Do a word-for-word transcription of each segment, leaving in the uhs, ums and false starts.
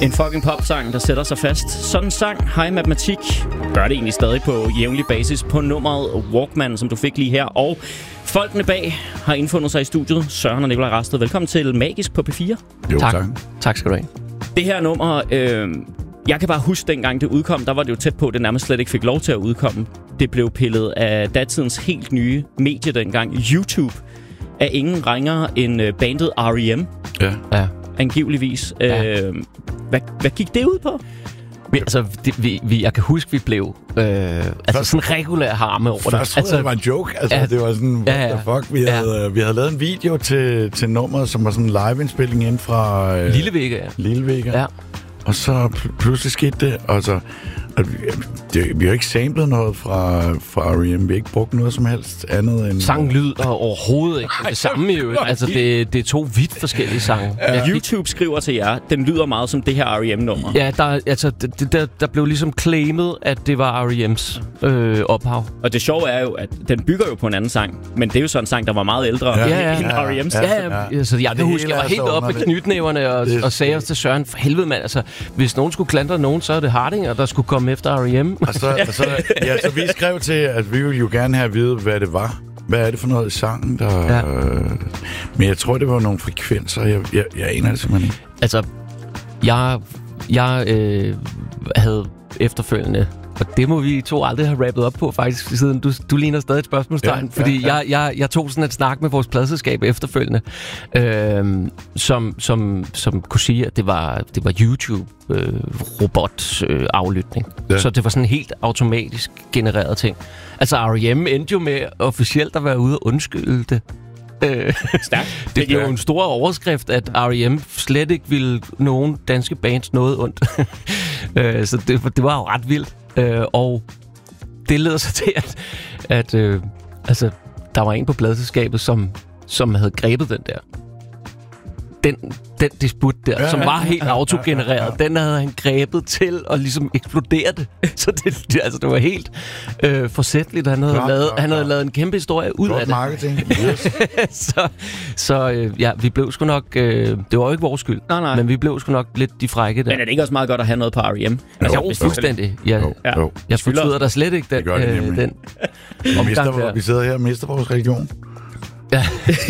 En fucking popsang, der sætter sig fast. Sådan en sang, High Matematik, gør det egentlig stadig på jævnlig basis på nummeret Walkman, som du fik lige her. Og folkene bag har indfundet sig i studiet. Søren og Nikolaj Rasted, velkommen til Magisk på P fire. Jo, tak. tak. Tak skal du have. Det her nummer, øh, jeg kan bare huske, dengang det udkom, der var det jo tæt på, at det nærmest slet ikke fik lov til at udkomme. Det blev pillet af datidens helt nye medie dengang, YouTube, af ingen ringere end øh, bandet R E M. Ja. Ja. Angiveligvis. Ja. Øh, hvad, hvad gik det ud på? Vi, altså, det, vi, vi, jeg kan huske, vi blev øh, altså først, sådan regulær harme over det. Først altså, det var en joke. Altså, ja, det var sådan, what ja, ja, the fuck? Vi, ja. havde, vi havde lavet en video til, til nummeret, som var sådan en live-indspilling inden fra... Øh, Lille Vega, ja. Lille Vega. Ja. Og så pl- pludselig skete det, og så... Og vi, det, vi har ikke samlet noget fra, fra R E M. Vi har ikke brugt noget som helst andet end... Sang lyder overhovedet ikke det samme jo. Altså, det, det er to vidt forskellige sange. Ja. Ja. YouTube skriver til jer, den lyder meget som det her R E M-nummer. Ja, der, altså, det, der, der blev ligesom claimet, at det var R E M's øh, ophav. Og det sjove er jo, at den bygger jo på en anden sang. Men det er jo sådan en sang, der var meget ældre ja, ja, end ja, R E M's. Ja, ja, ja. Altså, jeg kan huske, jeg var helt oppe med knytnæverne og, og sagde også til Søren, for helvede mand, altså, hvis nogen skulle klandre nogen, så er det Hardinger, der skulle komme efter R E M. Og så, og så, ja, så vi skrev til, at vi ville jo gerne have at vide, hvad det var. Hvad er det for noget i sangen, der... Ja. Øh, men jeg tror, det var nogle frekvenser. Jeg, jeg, jeg aner det simpelthen ikke. Altså, jeg, jeg øh, havde efterfølgende... Og det må vi to aldrig have rappet op på, faktisk, siden du, du ligner stadig et spørgsmålstegn. Ja, fordi ja, ja. Jeg, jeg, jeg tog sådan et snak med vores pladselskab efterfølgende, øh, som, som, som kunne sige, at det var, det var YouTube-robot-aflytning. Øh, ja. Så det var sådan en helt automatisk genereret ting. Altså, R E M endte jo med officielt at være ude og undskylde det. Stærkt. Det blev jo en stor overskrift, at R E M slet ikke ville nogen danske bands noget ondt. Så det, det var jo ret vildt. Uh, og det leder sig til, at, at uh, altså, der var en på pladeselskabet, som, som havde grebet den der. Den, den disput der, ja, som var helt autogenereret, ja, ja, ja. Den havde han grebet til at ligesom eksplodere det. Så det, det, altså, det var helt øh, forsætligt. Han havde, klar, lavet, klar, han havde klar. lavet en kæmpe historie ud Godt af marketing. Yes. så så øh, ja, vi blev sgu nok... Øh, det var jo ikke vores skyld, nej, nej. Men vi blev sgu nok lidt de frække der. Men er det ikke også meget godt at have noget på R E M? Altså, jo, jo, fuldstændig. Jeg, jo, jo. jeg fortryder der slet ikke den, det øh, den vi, mister, vi sidder her og mister vores religion. Ja.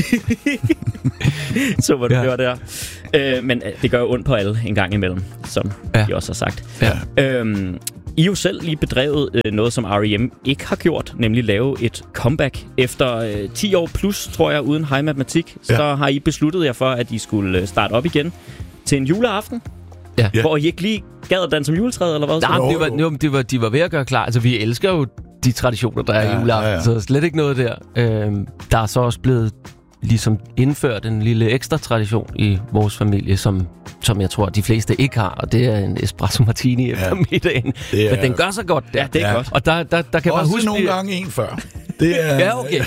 Så var du ja. der. Øh, men det gør jo ondt på alle en gang imellem, som ja. de også har sagt. Ja. Øhm, I jo selv lige bedrevet øh, noget, som R E M ikke har gjort, nemlig lave et comeback. Efter øh, ti år plus, tror jeg, uden High Matematik, ja. så har I besluttet jer for, at I skulle starte op igen til en juleaften. Ja. Hvor I ikke lige gad at danse som juletræet, eller hvad? Nej, det var, jo, det var, de var ved at gøre klar. Altså, vi elsker jo de traditioner, der er ja, i juleaften, ja, ja. Så slet ikke noget der. Øhm, der er så også blevet ligesom indført en lille ekstra tradition i vores familie, som, som jeg tror, de fleste ikke har, og det er en espresso martini ja. efter middagen. Er, men den gør så godt der. Ja, det er ja. godt. Og der, der, der kan også man huske... nogle gange en før. Det er... Ja, okay.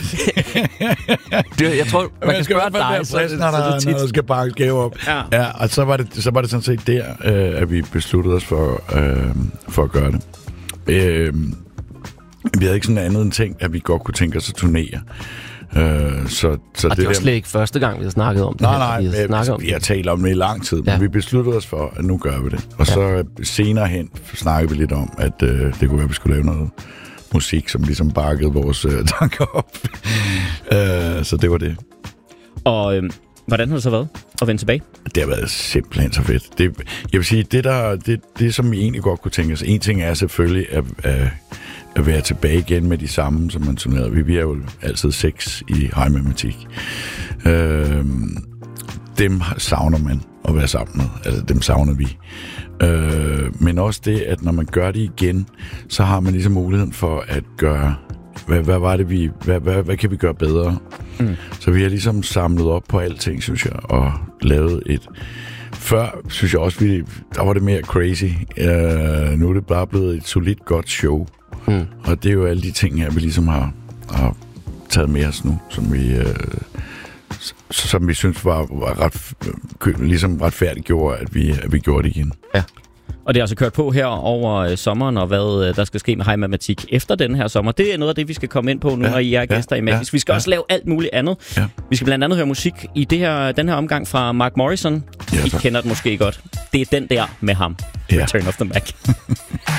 det, jeg tror, man, man kan spørge dig, så, så, når, der, så når der skal bakkes gave op. Ja. Ja, og så var, det, så var det sådan set der, øh, at vi besluttede os for, øh, for at gøre det. Øh, vi havde ikke sådan andet end tænkt, at vi godt kunne tænke os at turnere. Uh, så, så og det, det var slet ikke første gang, vi har snakket om det. Nej, her, nej, vi har, vi, om vi har talt om det i lang tid, ja. Men vi besluttede os for, at nu gør vi det. Og ja. så senere hen snakkede vi lidt om, at uh, det kunne være, at vi skulle lave noget musik, som ligesom bakkede vores uh, tanker op. uh, så det var det. Og øh, hvordan har det så været at vende tilbage? Det har været simpelthen så fedt. Det, jeg vil sige, det, der, det, det som vi egentlig godt kunne tænke os, en ting er selvfølgelig, at... at at være tilbage igen med de samme, som man turnerede. Vi, vi er jo altid seks i High Matematik. Øh, dem savner man at være sammen med. Altså, dem savner vi. Øh, men også det, at når man gør det igen, så har man ligesom muligheden for at gøre, hvad, hvad var det, vi, hvad, hvad, hvad kan vi gøre bedre? Mm. Så vi har ligesom samlet op på alting, synes jeg, og lavet et... Før, synes jeg også, vi, der var det mere crazy. Øh, nu er det bare blevet et solidt godt show. Mm. Og det er jo alle de ting her, vi ligesom har, har taget med os nu, som vi, øh, som vi synes var, var ret, ligesom retfærdigt gjorde, at vi, at vi gjorde det igen. Ja. Og det er altså kørt på her over øh, sommeren, og hvad øh, der skal ske med Hej Matematik efter den her sommer. Det er noget af det, vi skal komme ind på nu, ja, når I er ja, gæster i Magisk. Ja, vi skal ja. også lave alt muligt andet. Ja. Vi skal blandt andet høre musik i det her, den her omgang fra Mark Morrison. Ja, I kender den måske godt. Det er den der med ham. Ja. Return of the Mac.